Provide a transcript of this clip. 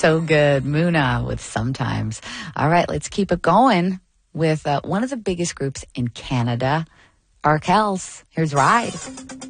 So good. Muna with Sometimes. All right, let's keep it going with one of the biggest groups in Canada, Arkells. Here's Ride.